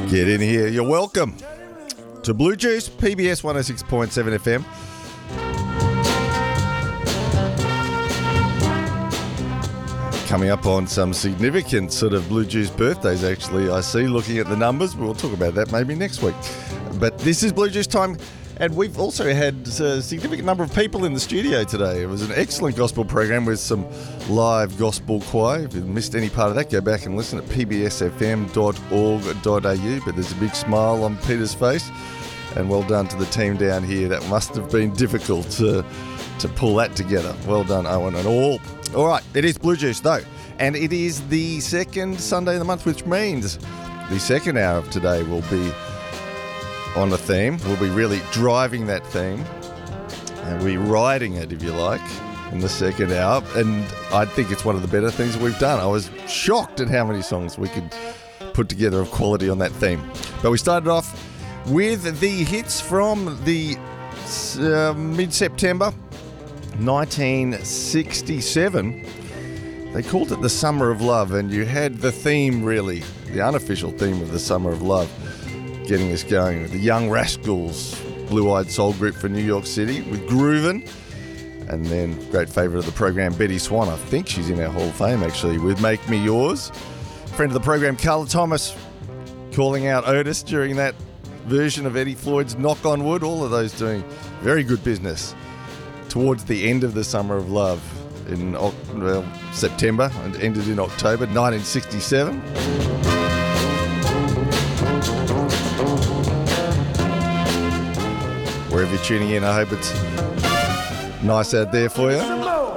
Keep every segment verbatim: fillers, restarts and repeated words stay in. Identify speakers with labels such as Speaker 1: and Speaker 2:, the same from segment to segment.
Speaker 1: Get in here. You're welcome to Blue Juice, P B S one oh six point seven F M. Coming up on some significant sort of Blue Juice birthdays, actually, I see, looking at the numbers. We'll talk about that maybe next week. But this is Blue Juice time, and we've also had a significant number of people in the studio today. It was an excellent gospel program with some live gospel choir. If you missed any part of that, go back and listen at p b s f m dot org dot a u. But there's a big smile on Peter's face, and well done to the team down here. That must have been difficult to, to pull that together. Well done, Owen and all. All right, it is Blue Juice, though, and it is the second Sunday of the month, which means the second hour of today will be on a theme. We'll be really driving that theme, and we're riding it, if you like, in the second hour, and I think it's one of the better things that we've done. I was shocked at how many songs we could put together of quality on that theme. But we started off with the hits from the uh, mid-September nineteen sixty-seven. They called it the Summer of Love, and you had the theme, really, the unofficial theme of the Summer of Love, getting us going with the Young Rascals, blue-eyed soul group for New York City, with Groovin', and then great favourite of the program, Betty Swan. I think she's in our Hall of Fame, actually, with Make Me Yours. Friend of the program, Carla Thomas, calling out Otis during that version of Eddie Floyd's Knock on Wood. All of those doing very good business towards the end of the Summer of Love in well, September and ended in October nineteen sixty-seven. Wherever you're tuning in, I hope it's nice out there for you.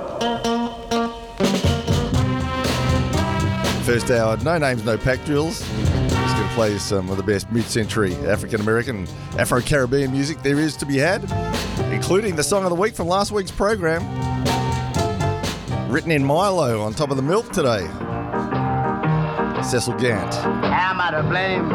Speaker 1: First hour, no names, no pack drills. Just going to play some of the best mid-century African-American, Afro-Caribbean music there is to be had, including the song of the week from last week's program, written in Milo on top of the milk today. Cecil Gant.
Speaker 2: Am I to blame?